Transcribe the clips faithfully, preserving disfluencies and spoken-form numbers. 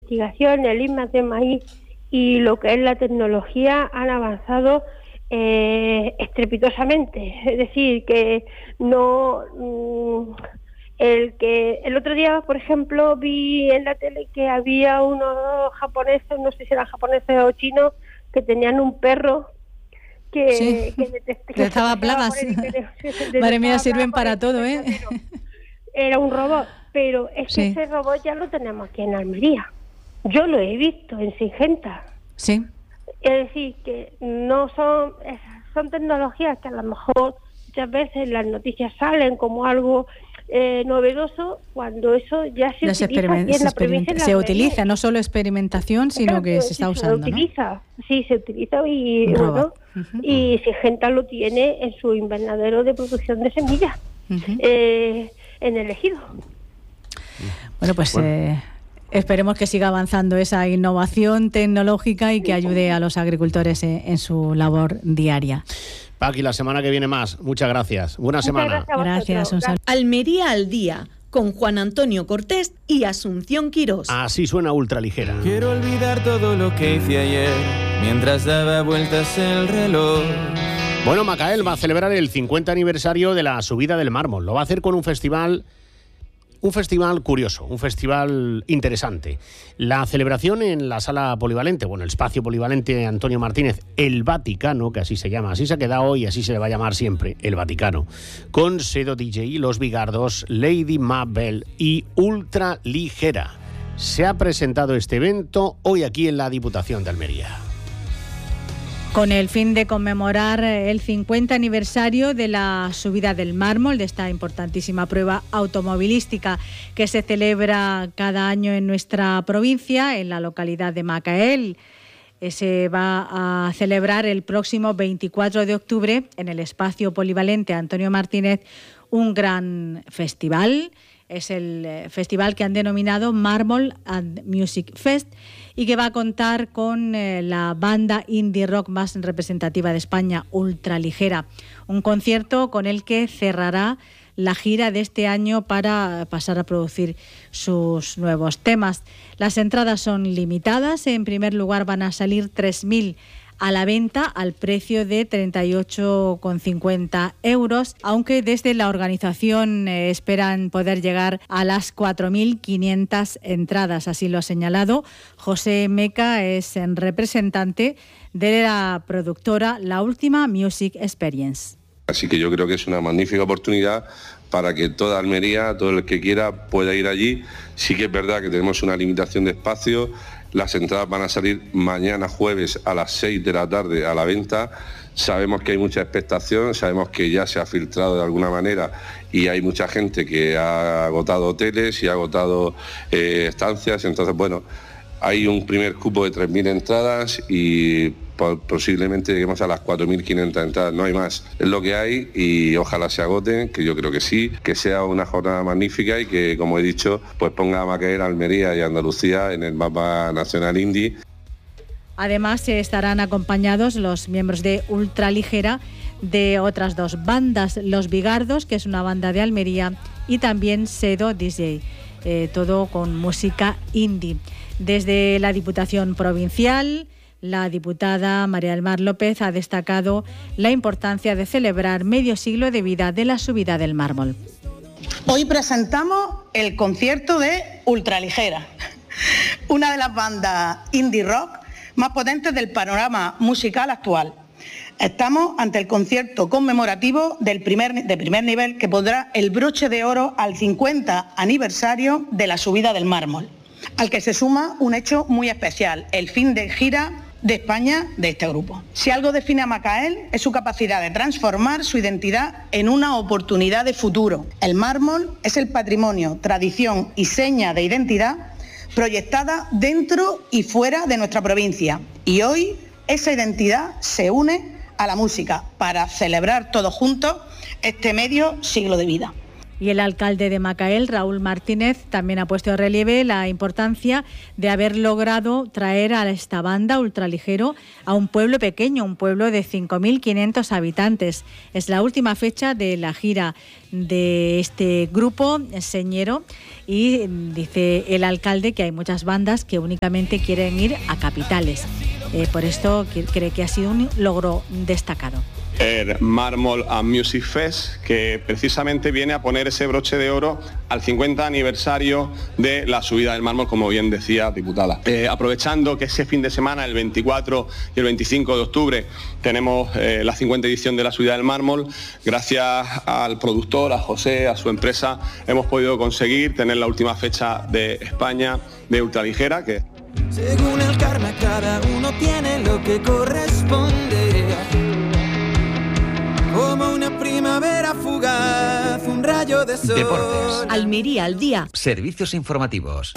investigación, el I más D más I y lo que es la tecnología han avanzado eh, estrepitosamente. Es decir, que no... Mmm, el que el otro día, por ejemplo, vi en la tele que había unos japoneses, no sé si eran japoneses o chinos, que tenían un perro que, sí. que, detest- que detectaba plagas. Madre mía, sirven para todo, ¿eh? Era un robot, pero es que sí. Ese robot ya lo tenemos aquí en Almería. Yo lo he visto en Singenta. Sí. Es decir, que no son son tecnologías que a lo mejor muchas veces las noticias salen como algo Eh, novedoso, cuando eso ya se ya utiliza se, experiment- en la se, se utiliza, no solo experimentación, sino claro, que se está sí, usando, se utiliza, ¿no? Sí, se utiliza y bueno, uh-huh. y Singenta lo tiene en su invernadero de producción de semillas, uh-huh. eh, en el Ejido. Bueno, pues bueno. Eh, esperemos que siga avanzando esa innovación tecnológica y que ayude a los agricultores en, en su labor diaria. Paqui, la semana que viene más. Muchas gracias. Buena semana. Gracias. Un saludo. Almería al día, con Juan Antonio Cortés y Asunción Quirós. Así suena Ultraligera. Quiero olvidar todo lo que hice ayer, mientras daba vueltas el reloj. Bueno, Macael va a celebrar el cincuenta aniversario de la subida del mármol. Lo va a hacer con un festival... Un festival curioso, un festival interesante. La celebración en la sala polivalente, bueno, el espacio polivalente Antonio Martínez, el Vaticano, que así se llama, así se ha quedado y así se le va a llamar siempre, el Vaticano, con Sedo D J, Los Bigardos, Lady Mabel y Ultraligera. Se ha presentado este evento hoy aquí en la Diputación de Almería. Con el fin de conmemorar el cincuenta aniversario de la subida del mármol, de esta importantísima prueba automovilística que se celebra cada año en nuestra provincia, en la localidad de Macael. Se va a celebrar el próximo veinticuatro de octubre en el espacio polivalente Antonio Martínez un gran festival. Es el festival que han denominado Mármol and Music Fest y que va a contar con eh, la banda indie rock más representativa de España, Ultraligera. Un concierto con el que cerrará la gira de este año para pasar a producir sus nuevos temas. Las entradas son limitadas. En primer lugar van a salir tres mil a la venta al precio de treinta y ocho con cincuenta euros, aunque desde la organización eh, esperan poder llegar a las cuatro mil quinientas entradas. Así lo ha señalado José Meca, es en representante de la productora La Última Music Experience. Así que yo creo que es una magnífica oportunidad para que toda Almería, todo el que quiera, pueda ir allí. Sí que es verdad que tenemos una limitación de espacio. Las entradas van a salir mañana jueves a las seis de la tarde a la venta. Sabemos que hay mucha expectación, sabemos que ya se ha filtrado de alguna manera y hay mucha gente que ha agotado hoteles y ha agotado eh, estancias. Entonces, bueno, hay un primer cupo de tres mil entradas y posiblemente lleguemos a las cuatro mil quinientas entradas, no hay más. Es lo que hay y ojalá se agoten, que yo creo que sí, que sea una jornada magnífica y que, como he dicho, pues ponga a Macael, Almería y Andalucía en el mapa nacional indie. Además, estarán acompañados los miembros de Ultraligera de otras dos bandas, Los Bigardos, que es una banda de Almería, y también Sedo D J, eh, todo con música indie. Desde la Diputación Provincial, la diputada María del Mar López ha destacado la importancia de celebrar medio siglo de vida de la subida del mármol. Hoy presentamos el concierto de Ultraligera, una de las bandas indie rock más potentes del panorama musical actual. Estamos ante el concierto conmemorativo del primer, de primer nivel que pondrá el broche de oro al cincuenta aniversario de la subida del mármol, al que se suma un hecho muy especial, el fin de gira de España de este grupo. Si algo define a Macael es su capacidad de transformar su identidad en una oportunidad de futuro. El mármol es el patrimonio, tradición y seña de identidad proyectada dentro y fuera de nuestra provincia. Y hoy esa identidad se une a la música para celebrar todos juntos este medio siglo de vida. Y el alcalde de Macael, Raúl Martínez, también ha puesto en relieve la importancia de haber logrado traer a esta banda ultraligero a un pueblo pequeño, un pueblo de cinco mil quinientos habitantes. Es la última fecha de la gira de este grupo señero y dice el alcalde que hay muchas bandas que únicamente quieren ir a capitales. Eh, por esto cree que ha sido un logro destacado. El Mármol and Music Fest, que precisamente viene a poner ese broche de oro al cincuenta aniversario de la subida del mármol, como bien decía diputada. Eh, aprovechando que ese fin de semana, el veinticuatro y el veinticinco de octubre, tenemos eh, la cincuenta edición de la subida del mármol, gracias al productor, a José, a su empresa, hemos podido conseguir tener la última fecha de España de ultraligera, que... Según el karma, cada uno tiene lo que corresponde. Como una primavera fugaz, un rayo de sol. Deportes. Almería al día. Servicios informativos.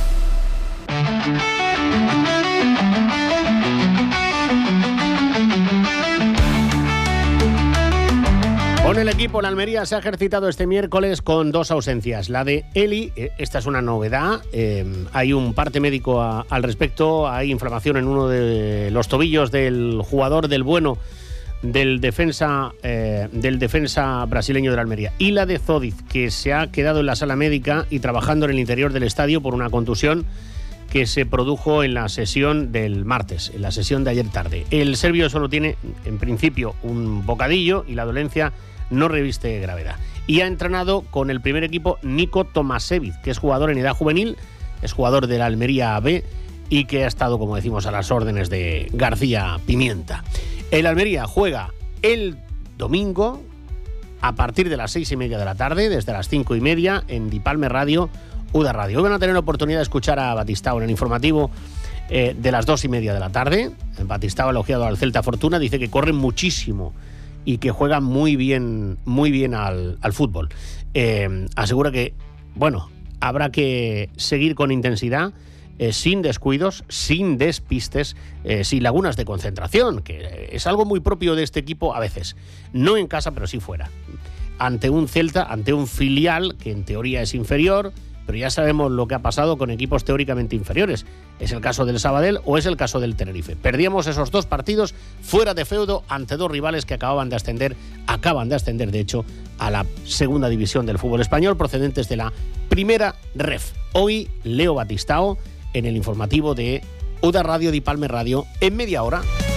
Con el equipo, la Almería se ha ejercitado este miércoles con dos ausencias. La de Eli, esta es una novedad, eh, hay un parte médico a, al respecto, hay inflamación en uno de los tobillos del jugador del bueno, del defensa eh, del defensa brasileño de la Almería. Y la de Zodiz, que se ha quedado en la sala médica y trabajando en el interior del estadio por una contusión que se produjo en la sesión del martes, en la sesión de ayer tarde. El serbio solo tiene, en principio, un bocadillo y la dolencia no reviste gravedad. Y ha entrenado con el primer equipo Nico Tomasevic, que es jugador en edad juvenil, es jugador de la Almería B y que ha estado, como decimos, a las órdenes de García Pimienta. El Almería juega el domingo a partir de las seis y media de la tarde, desde las cinco y media, en Dipalme Radio, U D A Radio. Hoy van a tener la oportunidad de escuchar a Batistao en el informativo eh, de las dos y media de la tarde. Batistao ha elogiado al Celta Fortuna, dice que corren muchísimo y que juegan muy bien, muy bien al, al fútbol. Eh, asegura que, bueno, habrá que seguir con intensidad, Eh, sin descuidos, sin despistes, eh, sin lagunas de concentración, que es algo muy propio de este equipo a veces. No en casa, pero sí fuera. Ante un Celta, ante un filial que en teoría es inferior, pero ya sabemos lo que ha pasado con equipos teóricamente inferiores. Es el caso del Sabadell o es el caso del Tenerife. Perdíamos esos dos partidos fuera de feudo ante dos rivales que acababan de ascender, acaban de ascender de hecho a la segunda división del fútbol español, procedentes de la primera ref. Hoy Leo Batistao en el informativo de U D A Radio, Dipalme Radio, en media hora.